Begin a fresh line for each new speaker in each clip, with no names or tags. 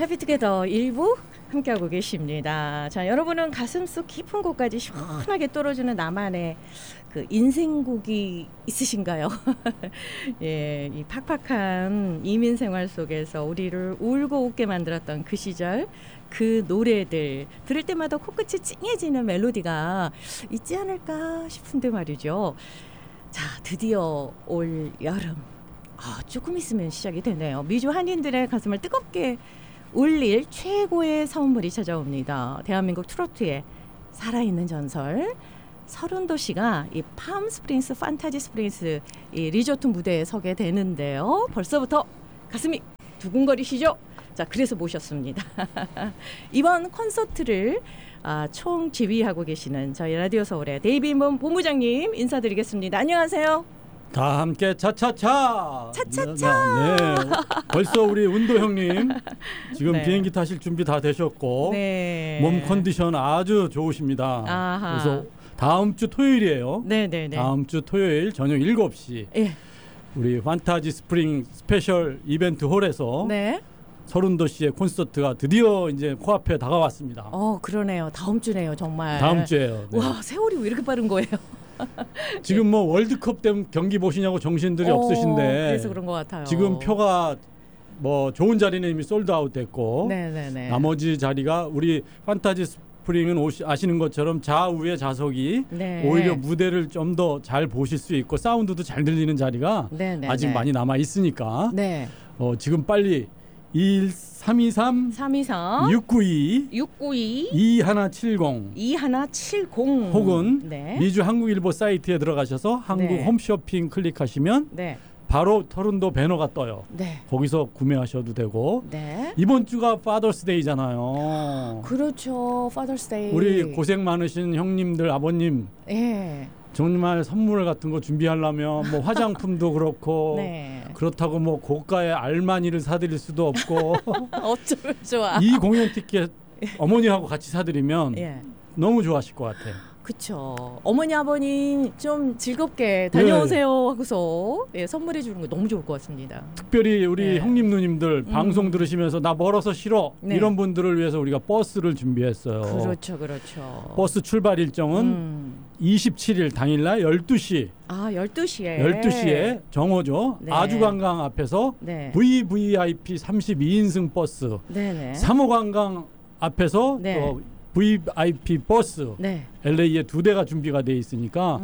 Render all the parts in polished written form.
해피투게더 1부 함께하고 계십니다. 자, 여러분은 가슴속 깊은 곳까지 시원하게 떨어지는 나만의 그 인생곡이 있으신가요? 예, 이 팍팍한 이민 생활 속에서 우리를 울고 웃게 만들었던 그 시절 그 노래들 들을 때마다 코끝이 찡해지는 멜로디가 있지 않을까 싶은데 말이죠. 자, 드디어 올 여름 조금 있으면 시작이 되네요. 미주 한인들의 가슴을 뜨겁게 울릴 최고의 선물이 찾아옵니다. 대한민국 트로트의 살아있는 전설 서른도 씨가 이 팜스프링스 판타지 스프링스 이 리조트 무대에 서게 되는데요. 벌써부터 가슴이 두근거리시죠? 자, 그래서 모셨습니다. 이번 콘서트를 총 지휘하고 계시는 저희 라디오 서울의 데이비몬 본부장님 인사드리겠습니다. 안녕하세요.
다 함께 차차차.
차차차.
네. 벌써 우리 운도 형님 지금
네.
비행기 타실 준비 다 되셨고
네.
몸 컨디션 아주 좋으십니다.
아하.
그래서 다음 주 토요일이에요.
네네네.
다음 주 토요일 저녁 7시
예.
우리 판타지 스프링 스페셜 이벤트 홀에서
네.
서른도 씨의 콘서트가 드디어 이제 코앞에 다가왔습니다.
그러네요. 다음 주네요, 정말.
다음 주에요. 네.
와, 세월이 왜 이렇게 빠른 거예요?
지금 뭐 월드컵 때문에 경기 보시냐고 정신들이 없으신데
그래서 그런 것 같아요.
지금 표가 뭐 좋은 자리는 이미 솔드아웃 됐고
네네네.
나머지 자리가 우리 판타지 스프링은 아시는 것처럼 좌우의 좌석이
네.
오히려 무대를 좀 더 잘 보실 수 있고 사운드도 잘 들리는 자리가
네네네.
아직 많이 남아 있으니까
네.
지금 빨리 323
323
692
692
2170
2170
혹은
네.
미주 한국일보 사이트에 들어가셔서 한국
네.
홈쇼핑 클릭하시면
네.
바로 서른도 배너가 떠요.
네.
거기서 구매하셔도 되고
네.
이번 주가 파더스데이잖아요.
그렇죠. 파더스데이.
우리 고생 많으신 형님들 아버님
예.
정말 선물 같은 거 준비하려면 뭐 화장품도 그렇고
네.
그렇다고 뭐 고가의 알마니를 사드릴 수도 없고
어쩌면 좋아.
이 공연 티켓 어머니하고 같이 사드리면
예.
너무 좋아하실 것 같아요.
그쵸. 어머니 아버님 좀 즐겁게 다녀오세요 하고서 선물해 주는 거 너무 좋을 것 같습니다.
특별히 우리
네.
형님 누님들 방송 들으시면서 나 멀어서 싫어
네.
이런 분들을 위해서 우리가 버스를 준비했어요.
그렇죠. 그렇죠.
버스 출발 일정은 27일 당일날 12시
12시에
12시에 정오죠.
네.
아주관광 앞에서
네.
VVIP 32인승 버스
네네.
3호 관광 앞에서
네.
또 VIP 버스
네.
LA에 2대가 준비가 돼 있으니까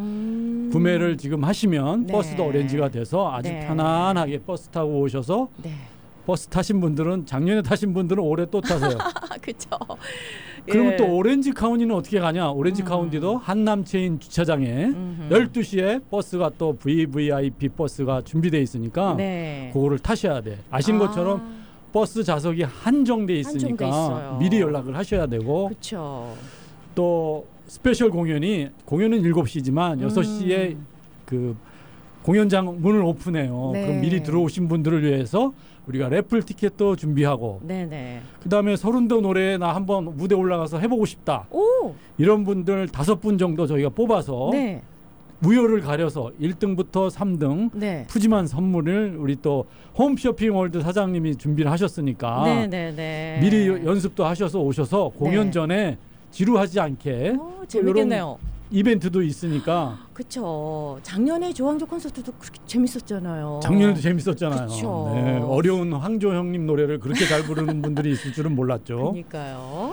구매를 지금 하시면
네.
버스도 어렌지가 돼서 아주
네.
편안하게 버스 타고 오셔서
네.
버스 타신 분들은 작년에 타신 분들은 올해 또 타세요.
그렇죠.
그러면 또 오렌지 카운티는 어떻게 가냐? 오렌지 카운티도 한남체인 주차장에 12시에 버스가 또 VVIP 버스가 준비돼 있으니까
네.
그거를 타셔야 돼. 아신 것처럼 버스 좌석이 한정돼 있으니까
있어요.
미리 연락을 하셔야 되고
그렇죠.
또 스페셜 공연은 7시지만 6시에 그 공연장 문을 오픈해요.
네.
그럼 미리 들어오신 분들을 위해서 우리가 래플 티켓도 준비하고
네네.
그다음에 서른도 노래에 나 한번 무대 올라가서 해보고 싶다.
오.
이런 분들 5분 정도 저희가 뽑아서
네.
무효를 가려서 1등부터 3등
네.
푸짐한 선물을 우리 또 홈쇼핑 월드 사장님이 준비를 하셨으니까
네네네.
미리 연습도 하셔서 오셔서 공연
네.
전에 지루하지 않게
재밌겠네요.
이벤트도 있으니까
그렇죠. 작년에 조항조 콘서트도 그렇게 재밌었잖아요.
작년에도 재밌었잖아요.
그쵸.
네, 어려운 황조 형님 노래를 그렇게 잘 부르는 분들이 있을 줄은 몰랐죠.
그러니까요.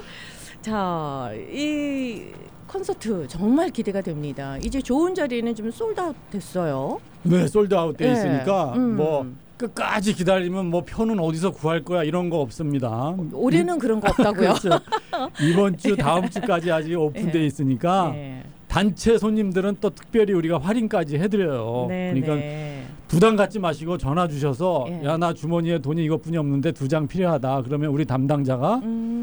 자, 이 콘서트 정말 기대가 됩니다. 이제 좋은 자리는 좀 솔드아웃 됐어요.
네, 솔드아웃 돼
네.
있으니까 뭐 끝까지 기다리면 뭐 표는 어디서 구할 거야 이런 거 없습니다.
올해는 그런 거 없다고요.
그렇죠. 이번 주 다음 주까지 아직 오픈돼 있으니까
네.
단체 손님들은 또 특별히 우리가 할인까지 해드려요.
네,
그러니까
네.
부담 갖지 마시고 전화 주셔서
예.
야, 나 주머니에 돈이 이것뿐이 없는데 2장 필요하다. 그러면 우리 담당자가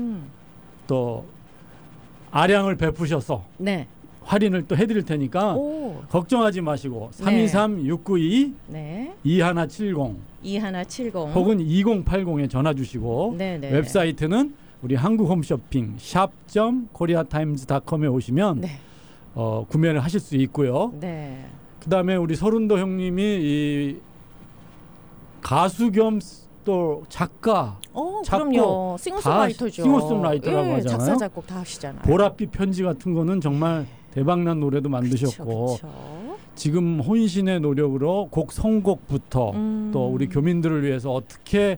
또 아량을 베푸셔서
네.
할인을 또 해드릴 테니까
오.
걱정하지 마시고
네.
323-692
네.
2170
2170
혹은 2080에 전화 주시고
네네.
웹사이트는 우리 한국 홈쇼핑 shop.koreatimes.com에 오시면
네.
구매를 하실 수 있고요.
네.
그다음에 우리 서른도 형님이 이 가수 겸 또 작가, 작곡,
그럼요. 싱어송라이터죠.
싱어송라이터라고 하잖아요.
작사 작곡 다 하시잖아요.
보랏빛 편지 같은 거는 정말 대박난 노래도 만드셨고
그쵸.
지금 혼신의 노력으로 곡 선곡부터 또 우리 교민들을 위해서 어떻게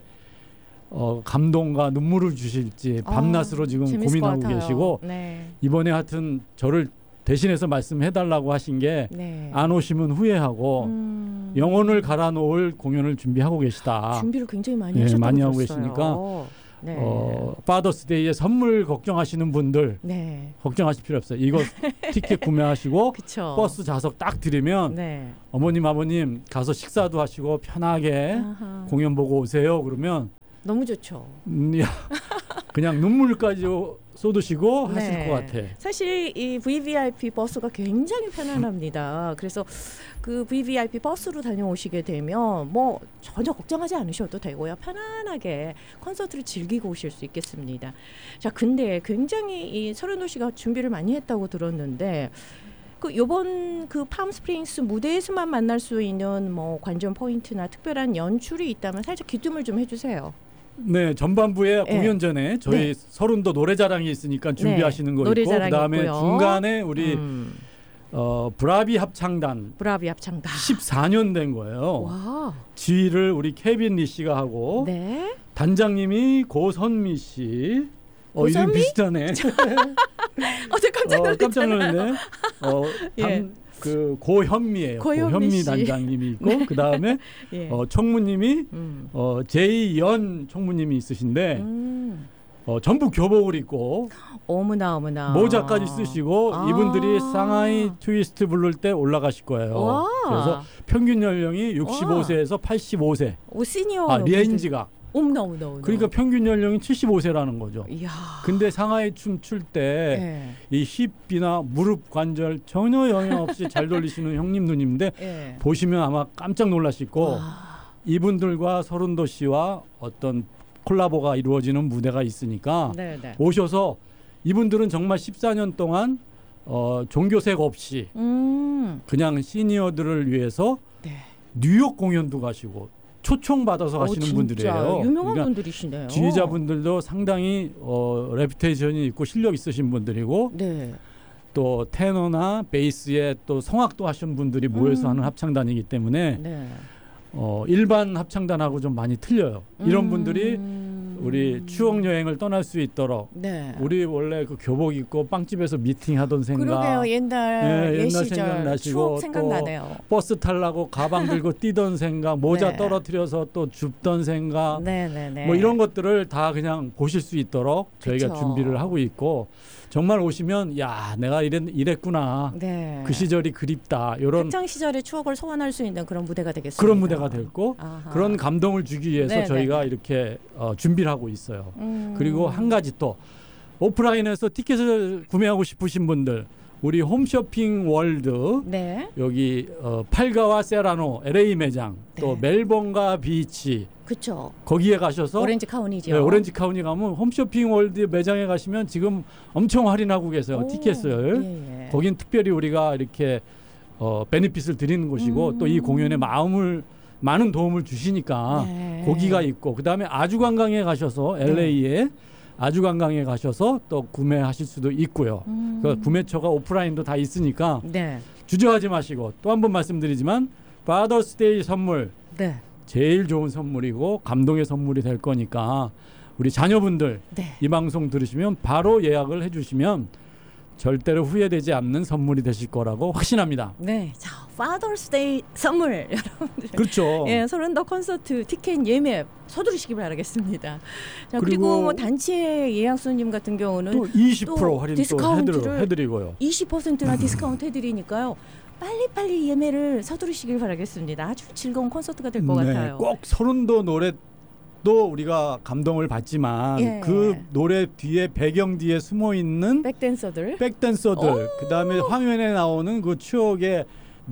감동과 눈물을 주실지 밤낮으로 지금 고민하고 계시고
네.
이번에 하여튼 저를 대신해서 말씀해달라고 하신 게 안 오시면 후회하고 영혼을 갈아 놓을 공연을 준비하고 계시다.
준비를 굉장히 많이 하셨다고
많이 하고
들었어요.
계시니까
네.
파더스데이에 선물 걱정하시는 분들
네.
걱정하실 필요 없어요. 이거 티켓 구매하시고
그쵸.
버스 좌석 딱 드리면
네.
어머님 아버님 가서 식사도 하시고 편하게
아하.
공연 보고 오세요. 그러면
너무 좋죠.
야, 그냥 눈물까지 쏟으시고 하실
네.
것 같아.
사실 이 VVIP 버스가 굉장히 편안합니다. 그래서 그 VVIP 버스로 다녀오시게 되면 뭐 전혀 걱정하지 않으셔도 되고요. 편안하게 콘서트를 즐기고 오실 수 있겠습니다. 자, 근데 굉장히 이 서른도 씨가 준비를 많이 했다고 들었는데 그 요번 그 팜스프링스 무대에서만 만날 수 있는 뭐 관전 포인트나 특별한 연출이 있다면 살짝 귀뜸을 좀 해주세요.
네, 전반부에
네.
공연 전에 저희
네.
서른도 노래자랑이 있으니까 준비하시는 거 있고
노래자랑이
그다음에
있고요.
중간에 우리 브라비 합창단
브라비 합창단
14년 된 거예요.
와.
지휘를 우리 케빈 리 씨가 하고
네.
단장님이 고선미 씨. 이름
고선미?
비슷하네.
어제 깜짝 놀랐잖아요.
깜짝 놀랐네.
예.
그 고현미예요.
고현미 씨.
단장님이 있고 그 다음에
예.
총무님이 제이연 총무님이 있으신데 전부 교복을 입고
어머나
모자까지 쓰시고
아.
이분들이 상하이 트위스트 부를 때 올라가실 거예요.
와.
그래서 평균 연령이 65세에서 85세.
오 시니어
레인지가.
어머나
그러니까 평균 연령이 75세라는 거죠.
이야.
근데 상하이 춤 출 때 이 힙이나 무릎 관절 전혀 영향 없이 잘 돌리시는 형님 누님인데
예.
보시면 아마 깜짝 놀라실 거 이분들과 서른도 씨와 어떤 콜라보가 이루어지는 무대가 있으니까
네네.
오셔서 이분들은 정말 14년 동안 종교색 없이 그냥 시니어들을 위해서
네.
뉴욕 공연도 가시고 초청받아서 가시는
진짜
분들이에요.
유명한
그러니까
분들이시네요.
지휘자분들도 상당히 레퓨테이션이 있고 실력 있으신 분들이고
네.
또 테너나 베이스에 또 성악도 하신 분들이 모여서 하는 합창단이기 때문에
네.
일반 합창단하고 좀 많이 틀려요. 이런 분들이 우리 추억 여행을 떠날 수 있도록
네.
우리 원래 그 교복 입고 빵집에서 미팅하던 생각
그러게요. 옛날
옛날
시절
생각나시고
추억 생각나네요.
버스 타려고 가방 들고 뛰던 생각 모자
네.
떨어뜨려서 또 줍던 생각
네네네.
뭐 이런 것들을 다 그냥 보실 수 있도록 저희가
그쵸.
준비를 하고 있고 정말 오시면 야 내가 이랬구나
네.
그 시절이 그립다 이런
학창 시절의 추억을 소환할 수 있는 그런 무대가 되겠습니다.
그런 무대가 됐고
아하.
그런 감동을 주기 위해서
네네.
저희가 이렇게 준비를 하고 있어요. 그리고 한 가지 또 오프라인에서 티켓을 구매하고 싶으신 분들 우리 홈쇼핑 월드
네.
여기 팔가와 세라노 LA 매장 또
네.
멜번과 비치
그렇죠.
거기에 가셔서
오렌지 카운티죠.
네, 오렌지 카운티 가면 홈쇼핑 월드 매장에 가시면 지금 엄청 할인하고 계세요.
오,
티켓을.
예, 예.
거긴 특별히 우리가 이렇게 베네핏을 드리는 곳이고 또 이 공연에 많은 도움을 주시니까
네.
거기가 있고 그다음에 아주관광에 가셔서 LA에 아주관광에 가셔서 또 구매하실 수도 있고요. 그 구매처가 오프라인도 다 있으니까
네.
주저하지 마시고 또 한 번 말씀드리지만 파더스데이 선물
네.
제일 좋은 선물이고 감동의 선물이 될 거니까 우리 자녀분들
네.
이 방송 들으시면 바로 예약을 해주시면 절대로 후회되지 않는 선물이 되실 거라고 확신합니다.
네. 자, Father's Day 선물 여러분들.
그렇죠.
예, 서른도 콘서트 티켓 예매 서두르시기 바라겠습니다. 자, 그리고
그리고
뭐 단체 예약 손님 같은 경우는
또 20%
또
할인 또
디스카운트를
해드리고요.
20%나 디스카운트 해드리니까요. 빨리빨리 예매를 서두르시길 바라겠습니다. 아주 즐거운 콘서트가 될 것 같아요.
꼭 서른도 노래도 우리가 감동을 받지만
예.
그 노래 뒤에 배경 뒤에 숨어 있는
백댄서들.
백댄서들 그다음에 화면에 나오는 그 추억의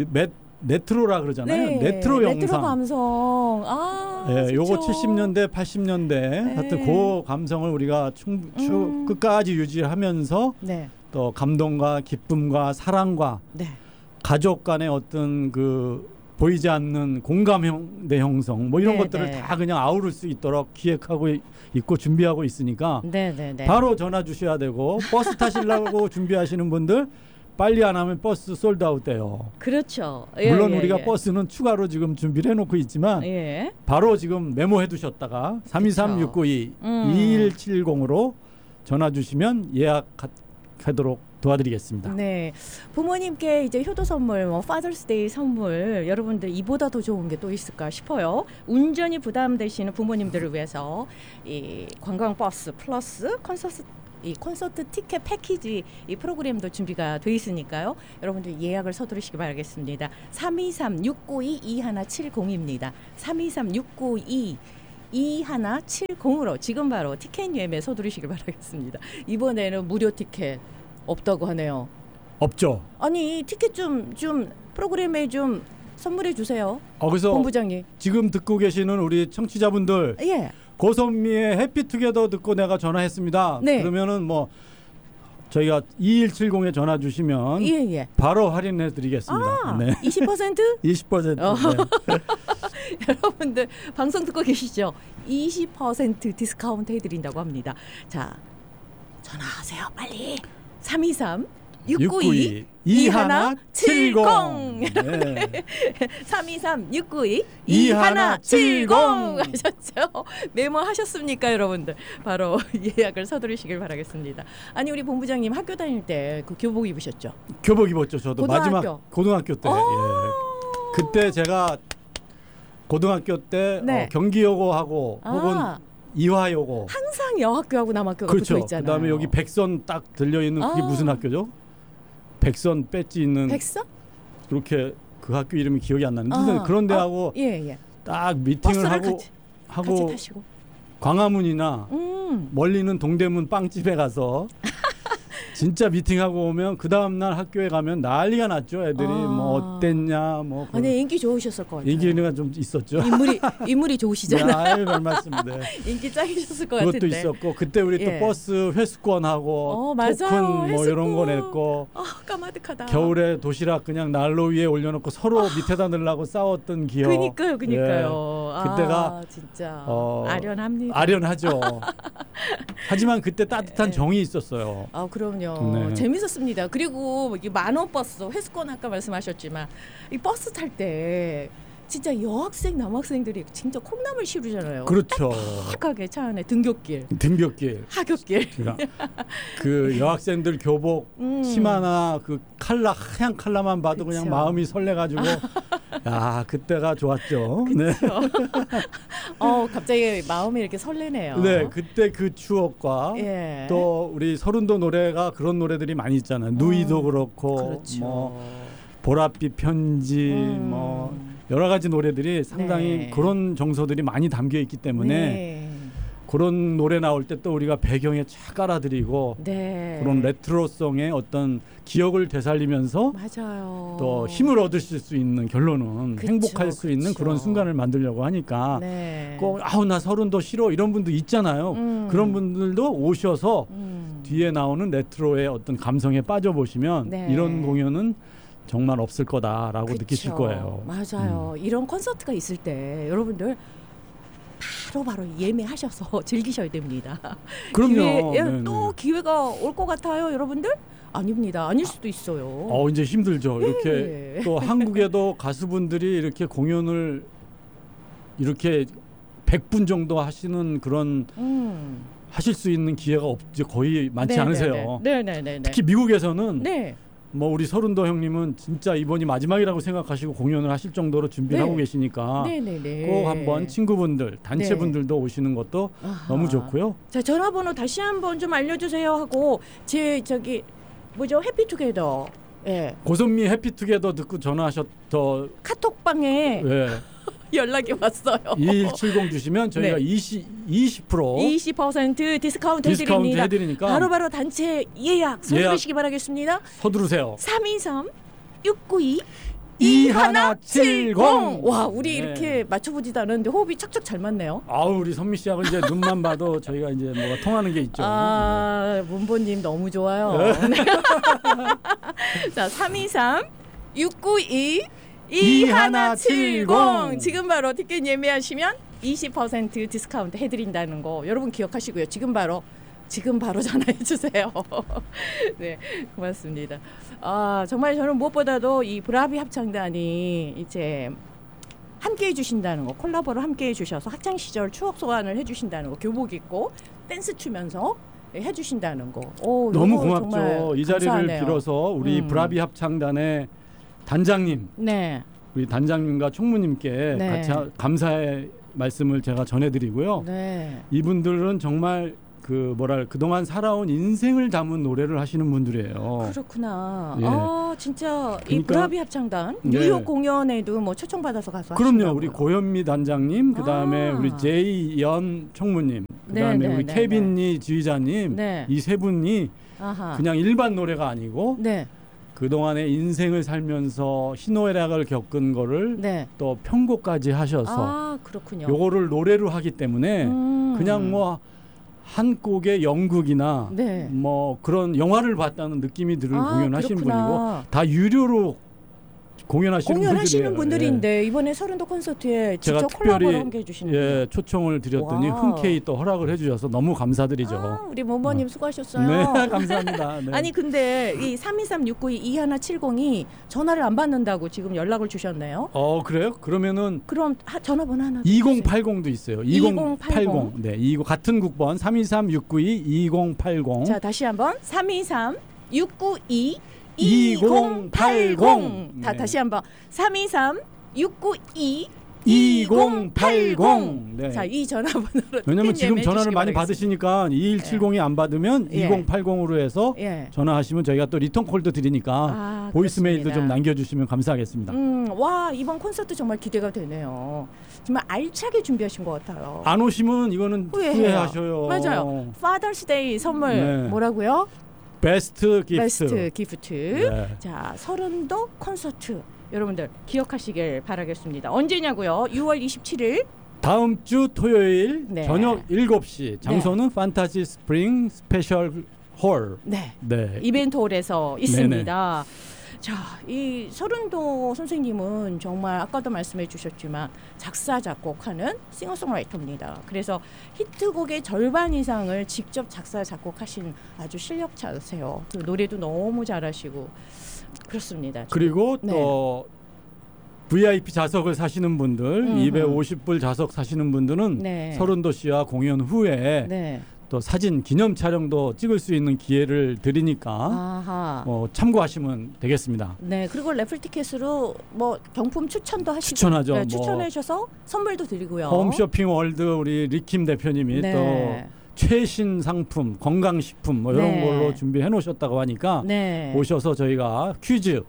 레트로라 그러잖아요.
네,
레트로 영상.
레트로 감성. 아,
예, 요거
좋죠.
70년대, 80년대 하여튼 그 감성을 우리가 끝까지 유지하면서
네,
또 감동과 기쁨과 사랑과
네,
가족 간의 어떤 그 보이지 않는 공감대 형성 뭐 이런
네,
것들을
네.
다 그냥 아우를 수 있도록 기획하고 있고 준비하고 있으니까
네네네.
바로 전화 주셔야 되고 버스 타시려고 준비하시는 분들 빨리 안 하면 버스 솔드아웃 돼요.
그렇죠.
물론 우리가 버스는 추가로 지금 준비를 해놓고 있지만
예.
바로 지금 메모해 두셨다가 323-692-2170으로 전화 주시면 예약하도록 도와드리겠습니다.
네, 부모님께 이제 효도 선물, 뭐 파더스데이 선물, 여러분들 이보다 더 좋은 게 또 있을까 싶어요. 운전이 부담되시는 부모님들을 위해서 이 관광버스 플러스 콘서트 티켓 패키지 이 프로그램도 준비가 돼 있으니까요. 여러분들 예약을 서두르시기 바라겠습니다. 323-692-2170입니다. 323-692-2170으로 지금 바로 티켓 예매 서두르시길 바라겠습니다. 이번에는 무료 티켓 없다고 하네요.
없죠.
아니 티켓 좀 프로그램에 좀 선물해 주세요.
그래서
본부장님.
지금 듣고 계시는 우리 청취자분들
예.
고선미의 해피투게더 듣고 내가 전화했습니다.
네.
그러면은 뭐 저희가 2170에 전화 주시면
예.
바로 할인해 드리겠습니다.
아,
네.
20%?
20%. 네.
여러분들 방송 듣고 계시죠? 20% 디스카운트 해드린다고 합니다. 자, 전화하세요 빨리. 323-692-2170
네.
323-692-2170 하셨죠? 메모하셨습니까 여러분들? 바로 예약을 서두르시길 바라겠습니다. 아니 우리 본부장님 학교 다닐 때 그 교복 입으셨죠?
교복 입었죠. 저도
고등학교.
마지막 고등학교 때. 예. 그때 제가 고등학교 때
네.
경기여고하고 혹은 이화여고
항상 여학교하고 남학교가
그렇죠.
붙어 있잖아요.
그다음에 여기 백선 딱 들려 있는 그게 무슨 학교죠? 백선 배지 있는
백서?
그렇게 그 학교 이름이 기억이 안 나는데 그런 데하고
예.
딱 미팅을
같이
하고
타시고.
광화문이나 멀리는 동대문 빵집에 가서 진짜 미팅하고 오면 그 다음 날 학교에 가면 난리가 났죠. 애들이 뭐 어땠냐 뭐.
아니 인기 좋으셨을 것 같아요.
인기가 좀 있었죠.
인물이 좋으시잖아요.
네, 별 말씀인데.
인기 짱이셨을 것
그것도
같은데.
있었고 그때 우리 또 버스 회수권하고 토큰 뭐 이런 거 냈고.
까마득하다.
겨울에 도시락 그냥 난로 위에 올려놓고 서로 밑에다 넣으려고 싸웠던 기억.
그니까요.
예. 그때가
진짜 아련합니다.
아련하죠. 하지만 그때 따뜻한 정이 있었어요.
그럼요.
네.
재밌었습니다. 그리고 이 만원 버스 회수권 아까 말씀하셨지만 이 버스 탈 때 진짜 여학생 남학생들이 진짜 콩나물 시루잖아요.
그렇죠.
탁하게 차 안에 등굣길, 하굣길.
그 여학생들 교복 치마나 그 칼라 하얀 칼라만 봐도 그냥 마음이 설레가지고 야 그때가 좋았죠. 네.
갑자기 마음이 이렇게 설레네요.
네, 그때 그 추억과 또 우리 서른도 노래가 그런 노래들이 많이 있잖아요. 누이도 그렇고 뭐 보랏빛 편지 뭐 여러 가지 노래들이 상당히 그런 정서들이 많이 담겨 있기 때문에 그런 노래 나올 때 또 우리가 배경에 쫙 깔아드리고 그런 레트로성의 어떤 기억을 되살리면서
맞아요.
또 힘을 얻으실 수 있는 결론은 행복할 수 있는 그런 순간을 만들려고 하니까 꼭 나 서른도 싫어 이런 분도 있잖아요. 그런 분들도 오셔서 뒤에 나오는 레트로의 어떤 감성에 빠져보시면 이런 공연은 정말 없을 거다라고 느끼실 거예요.
맞아요. 이런 콘서트가 있을 때 여러분들 바로 예매하셔서 즐기셔야 됩니다.
그럼요.
또 기회가 올 것 같아요, 여러분들? 아닙니다. 아닐 수도 있어요.
이제 힘들죠. 이렇게 또 한국에도 가수분들이 이렇게 공연을 이렇게 100분 정도 하시는 그런 하실 수 있는 기회가 거의 많지 않으세요. 특히 미국에서는 뭐 우리 서른도 형님은 진짜 이번이 마지막이라고 생각하시고 공연을 하실 정도로 준비를 하고 계시니까 꼭 한번 친구분들, 단체분들도 오시는 것도 너무 좋고요.
자, 전화번호 다시 한번 좀 알려주세요 하고 해피투게더.
고선미 해피투게더 듣고 전화하셨던
카톡방에 연락이 왔어요.
2170 주시면 저희가 20%
디스카운트
해드리니까
바로 단체 예약 서두르시기 바라겠습니다.
서두르세요.
323-692-2170. 와, 우리 이렇게 맞춰보지도 않았는데 호흡이 착착 잘 맞네요.
우리 선미 씨하고 이제 눈만 봐도 저희가 이제 뭐가 통하는 게 있죠.
문보님 너무 좋아요. 자, 323-692 2170 지금 바로 티켓 예매하시면 20% 디스카운트 해드린다는 거 여러분 기억하시고요. 지금 바로 전화해 주세요. 네, 고맙습니다. 아, 정말 저는 무엇보다도 이 브라비 합창단이 이제 함께 해주신다는 거, 콜라보를 함께 해주셔서 학창 시절 추억 소환을 해주신다는 거, 교복 입고 댄스 추면서 해주신다는 거. 오,
너무 고맙죠. 이 자리를 감사하네요. 빌어서 우리 브라비 합창단의 단장님,
네,
우리 단장님과 총무님께
네.
같이 감사의 말씀을 제가 전해드리고요.
네.
이분들은 정말 그동안 살아온 인생을 담은 노래를 하시는 분들이에요.
그렇구나.
예.
아, 진짜
그러니까,
이 브라비 합창단 뉴욕 공연에도 뭐 초청받아서 가서
그럼요.
하신다고요.
우리 고현미 단장님, 그다음에 우리 제이연 총무님, 그다음에 우리 케빈니 지휘자님, 이 세 분이 그냥 일반 노래가 아니고 그동안의 인생을 살면서 희노애락을 겪은 거를 또 편곡까지 하셔서
그렇군요.
요거를 노래로 하기 때문에 그냥 뭐 한 곡의 연극이나 뭐 그런 영화를 봤다는 느낌이 드는 공연하신 분이고 다 유료로 공연하시는
분들인데 이번에 서른도 콘서트에
제가
직접 콜라보를 함께 해주시는
거예요. 초청을 드렸더니 흔쾌히 또 허락을 해주셔서 너무 감사드리죠.
우리 모모님 수고하셨어요.
네, 감사합니다. 네.
아니 근데 이 323-692-2170이 전화를 안 받는다고 지금 연락을 주셨네요.
그래요? 그러면은
그럼 전화번호 하나
2080도 있어요.
2080.
네, 같은 국번 323-692-2080.
자, 다시 한번 323-692
2080.
다시 한번 323-692
2080.
네. 자, 이 전화번호로
왜냐면 지금 전화를 많이 받으시니까 2170이 안 받으면 2080으로 해서 전화하시면 저희가 또 리턴 콜도 드리니까 보이스메일도
그렇습니다.
좀 남겨주시면 감사하겠습니다.
와, 이번 콘서트 정말 기대가 되네요. 정말 알차게 준비하신 것 같아요.
안 오시면 이거는 후회하셔요.
맞아요. Father's Day 선물 뭐라고요?
베스트
기프트. 네. 자, 서른도 콘서트 여러분들 기억하시길 바라겠습니다. 언제냐고요? 6월 27일
다음 주 토요일 저녁 7시 장소는 판타지 스프링 스페셜 홀.
네. 이벤트 홀에서 있습니다. 네네. 자, 이 서른도 선생님은 정말 아까도 말씀해 주셨지만 작사 작곡하는 싱어송라이터입니다. 그래서 히트곡의 절반 이상을 직접 작사 작곡하신 아주 실력자세요. 그 노래도 너무 잘하시고 그렇습니다.
그리고 또 VIP 좌석을 사시는 분들 250불 좌석 사시는 분들은 서른도 씨와 공연 후에 또 사진 기념 촬영도 찍을 수 있는 기회를 드리니까 참고하시면 되겠습니다.
네, 그리고 래플 티켓으로 뭐 경품 추천도 하시고
추천하죠.
추천해 주셔서 선물도 드리고요.
홈쇼핑 월드 우리 리킴 대표님이 또 최신 상품, 건강식품 뭐 이런 걸로 준비해 놓으셨다고 하니까 오셔서 저희가 퀴즈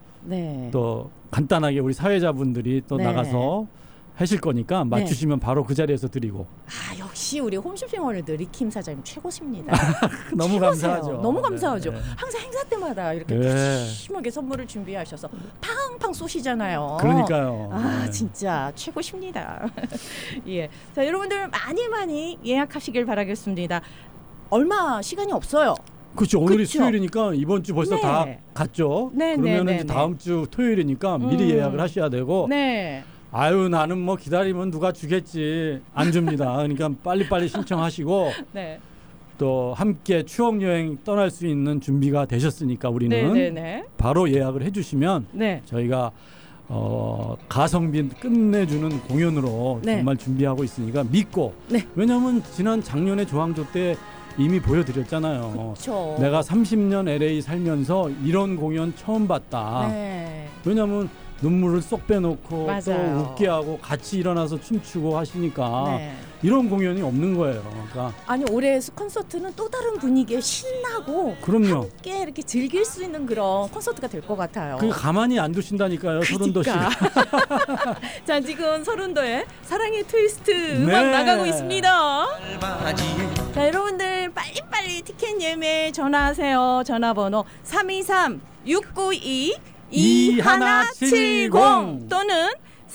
또 간단하게 우리 사회자분들이 또 나가서 하실 거니까 맞추시면 바로 그 자리에서 드리고.
역시 우리 홈쇼핑 월드 리킴 사장님 최고십니다.
너무 감사하죠.
너무 감사하죠. 항상 행사 때마다 이렇게 푸짐하게 선물을 준비하셔서 팡팡 쏘시잖아요.
그러니까요.
진짜 최고십니다. 예. 자, 여러분들 많이 예약하시길 바라겠습니다. 얼마 시간이 없어요.
그렇죠. 오늘이 수요일이니까 이번 주 벌써 다 갔죠. 그러면 이제 다음 주 토요일이니까 미리 예약을 하셔야 되고. 아유, 나는 뭐 기다리면 누가 주겠지. 안 줍니다. 그러니까 빨리빨리 신청하시고 또 함께 추억 여행 떠날 수 있는 준비가 되셨으니까 우리는 바로 예약을 해주시면 저희가 가성비 끝내주는 공연으로 정말 준비하고 있으니까 믿고. 왜냐하면 지난 작년에 조항조 때 이미 보여드렸잖아요.
그쵸.
내가 30년 LA 살면서 이런 공연 처음 봤다. 왜냐하면 눈물을 쏙 빼놓고 또 웃게 하고 같이 일어나서 춤추고 하시니까 이런 공연이 없는 거예요. 그러니까
아니, 올해 콘서트는 또 다른 분위기에 신나고 함께 이렇게 즐길 수 있는 그런 콘서트가 될 것 같아요.
그게 가만히 안 두신다니까요. 서른도 씨가.
자, 지금 서른도의 사랑의 트위스트 음악 나가고 있습니다. 자, 여러분들 빨리빨리 티켓 예매 전화하세요. 전화번호 323-692 2170 또는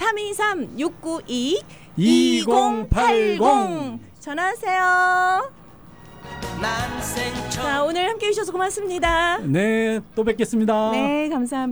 323-692-2080 전화하세요. 자, 오늘 함께 해주셔서 고맙습니다.
네, 또 뵙겠습니다.
네, 감사합니다.